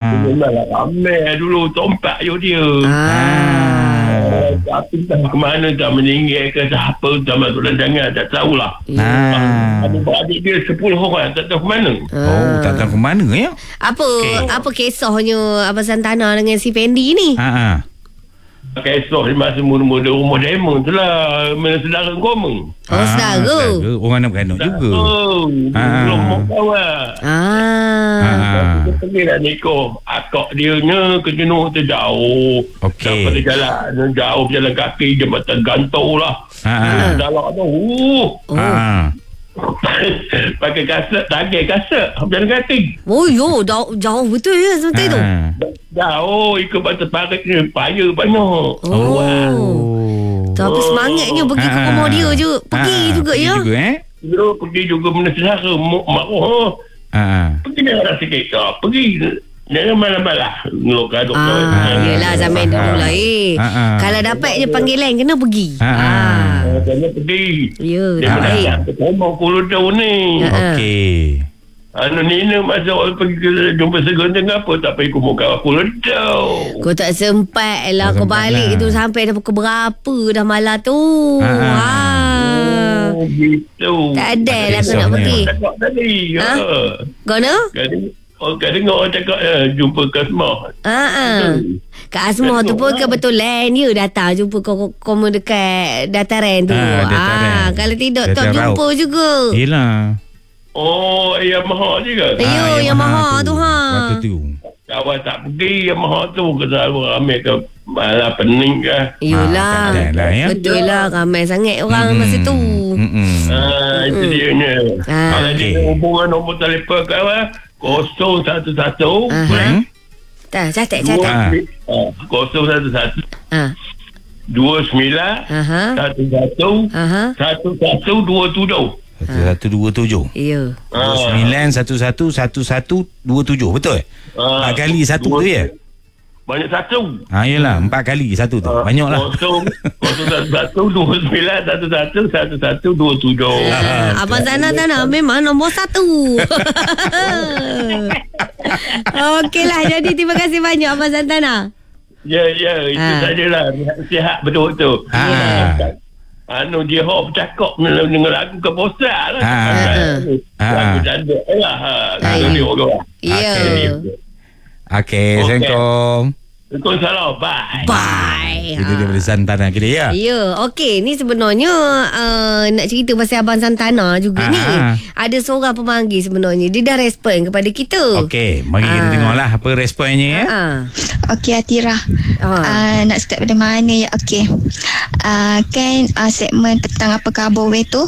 Memanglah ramai dulu tompak je dia. Tapi tak ke mana tak meninggal ke siapa tak masuk rancangan tak tahulah. Adik dia 10 orang tak tahu ke mana. Tak tahu ke mana ya. Apa kisahnya Abang Santana dengan si Fendi ni? Kisah di masa muda-muda rumah Diamond tu lah. Mana saudara koma. Saudara. Orang nak beranak juga. Belum mau kawan. Dia pergi nak nikah. Akak dia nya ke jenuh tu jauh. Daripada jalan jauh, jalan kaki dia macam gantung lah. Dalam tu pakai kaset, tagih kaset jalan kaki. Jauh betul ya seperti tu. Jauh ikut batas parit ni payah banyak. Tapi semangatnya pergi ke rumah dia je. Pergi juga ya. Dia pergi juga benda sesara mak pergi dengan sikit. Pergi jangan malam-malam ngelok-aduk. Yelah zaman dulu lah kalau dapat je panggilan kena pergi. Kena pergi. Ya, dia baik. Rumah Kuludau ni. Okey. Nina masa pergi ke jumpa Segon tengah apa tak pergi kumur kawan Kuludau. Kau tak sempat lah. Kau balik tu sampai dah pukul berapa dah malam tu. Gitu. Tak ada lah kau nak pergi. Cakap tadi. Kau nak? Kadang orang cakap jumpa Kak Asmah. Kak Asmah tu pun kebetulan dia datang jumpa kau dekat dataran tu. Kalau tidak tak jumpa juga. Yelah. Yang Maha juga. Yang Maha tu Waktu tu kawan tak pergi Yang Maha tu kata ramai ke malah pening ke. Yelah betul lah. Ramai sangat orang masa tu. Itu dia nya. Kalau dia hubungan nombor telefon kawan 011 catat 011 29 11 1127. 1127. Ya. 29111127 betul? 4 kali satu tu ya? Banyak satu. Yelah 4 kali satu tu. Banyak lah. 01129111127. Abang Sana memang nombor 1. Okeylah, jadi terima kasih banyak Abang Santana. Ya itu sajalah. Sihat betul-betul. Dia bercakap dengan lagu kebosan lah. Lagu cantik lah. Ya. Okey, Assalamualaikum. Waalaikumsalam. Bye. Itu dia boleh Santana kita ya. Ya, okey. Ni sebenarnya nak cerita pasal Abang Santana juga ni. Ada seorang pemanggil sebenarnya. Dia dah respon kepada kita. Okey, mari kita tengoklah apa responnya ya. Okey Atira. Nak start pada mana ya? Okey. Kan segmen petang apa khabar tu.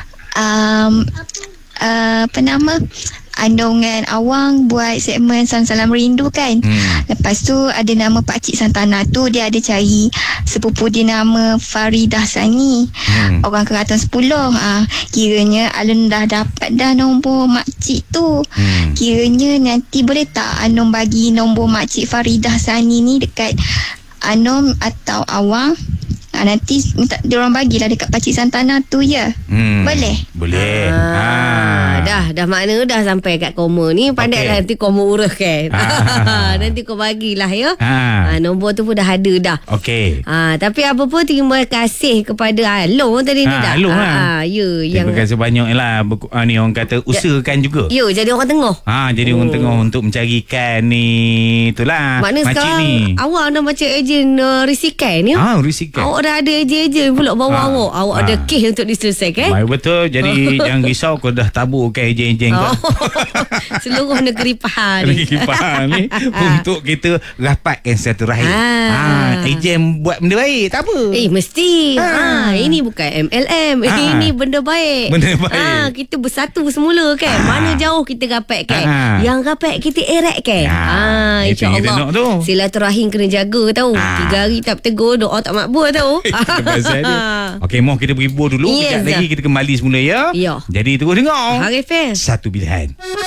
Apa nama? Andongan Awang buat segmen Salam Rindu kan. Lepas tu ada nama Pakcik Santana tu, dia ada cari sepupu dia nama Faridah Sani, orang Keraton 10. Kiranya Alun dah dapat dah nombor makcik tu. Kiranya nanti boleh tak Anom bagi nombor makcik Faridah Sani ni dekat Anom atau Awang. Nanti minta diorang bagilah dekat Pakcik Santana tu ya. Boleh? Boleh. Dah makna dah sampai kat koma ni. Pandai lah nanti koma urus kan. Nanti kau bagilah ya. Nombor tu pun dah ada dah. Okey. Tapi apa pun terima kasih kepada Along tadi ni dah. Along lah. Terima kasih banyak lah. Ni orang kata usahakan juga. Ya, jadi orang tengah. Jadi orang tengah untuk mencarikan ni. Itulah makna sekarang ni awak dah macam ejen risikan ya. Risikan. Awak dah ada ejen pula bawa awak. Awak ada kes untuk diselesaikan. Betul. Jadi jangan risau, kau dah taburkan ejen-ejen kau. Seluruh negeri Pahang ni untuk kita rapatkan satu rahim. Ejen buat benda baik, tak apa. Mesti. Ini bukan MLM. Ini benda baik. Kita bersatu semula kan. Mana jauh kita rapatkan. Yang rapat kita eratkan. InsyaAllah silaturahim kena jaga tahu. 3 hari tak bertegur, doa tak makbul tahu. Okey, mau kita berhibur dulu. Sekejap lagi kita kembali semula ya. Jadi terus dengar Harif Satu Pilihan.